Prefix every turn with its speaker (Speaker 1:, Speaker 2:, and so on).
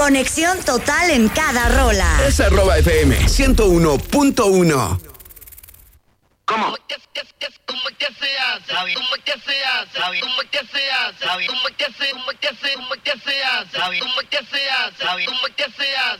Speaker 1: Conexión total en cada rola.
Speaker 2: Es @FM 101.1.
Speaker 3: ¿Cómo? ¿Cómo que se hace? ¿Cómo que se hace? ¿Cómo que se hace? ¿Cómo que se hace? ¿Cómo que se hace? ¿Cómo que se hace? ¿Cómo que se hace?